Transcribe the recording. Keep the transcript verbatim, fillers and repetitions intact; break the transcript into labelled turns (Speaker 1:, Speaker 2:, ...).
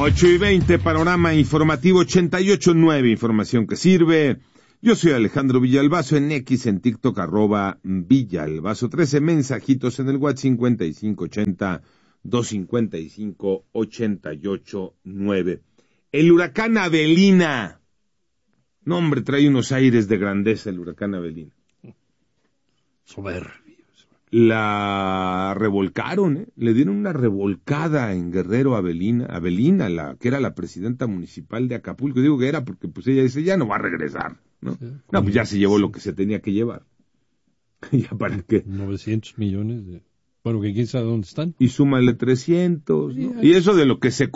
Speaker 1: ocho y veinte, panorama informativo ochenta y ocho punto nueve, información que sirve. Yo soy Alejandro Villalbazo, en X, en TikTok, arroba Villalbazo trece, mensajitos en el WhatsApp cincuenta y cinco ochenta, doscientos cincuenta y cinco, ochenta y ocho nueve. El huracán Avelina. No, hombre, trae unos aires de grandeza el huracán Avelina.
Speaker 2: Soberbio.
Speaker 1: La revolcaron, ¿eh? Le dieron una revolcada en Guerrero a Avelina, Avelina, la que era la presidenta municipal de Acapulco. Digo que era porque pues ella dice, ya no va a regresar, ¿no? Sí, no, pues ya se llevó sí. lo que se tenía que llevar. ¿Ya para qué?
Speaker 2: novecientos millones de... Bueno, que quién sabe dónde están.
Speaker 1: Y súmale trescientos, ¿no? Y eso de lo que se